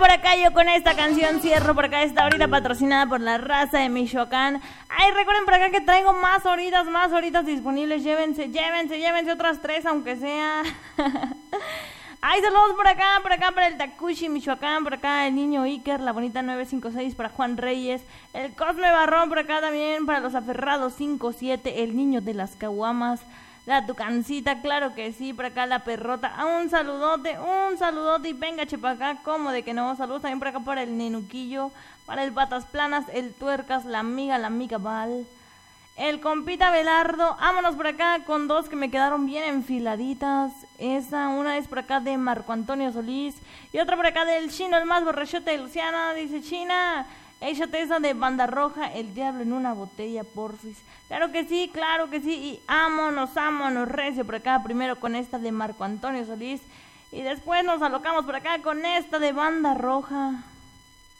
por acá yo con esta canción cierro por acá esta horita patrocinada por la raza de Michoacán. Ay, recuerden por acá que traigo más horitas disponibles. Llévense otras 3 aunque sea. Ay, saludos por acá para el Tacushi, Michoacán, por acá el niño Iker, la bonita 956 para Juan Reyes, el Cosme Barrón por acá también para los aferrados 57, el niño de las caguamas, la Tucancita, claro que sí, por acá la perrota, un saludote y venga chepa acá, como de que no, saludos también por acá para el Nenuquillo, para el Patas Planas, el Tuercas, la amiga Val. El compita Belardo, vámonos por acá con 2 que me quedaron bien enfiladitas. Una es por acá de Marco Antonio Solís y otra por acá del Chino, el más borrachote de Luciana. Dice China, échate esa de Banda Roja, el diablo en una botella, porfis. Claro que sí, y ámonos recio por acá. Primero con esta de Marco Antonio Solís y después nos alocamos por acá con esta de Banda Roja.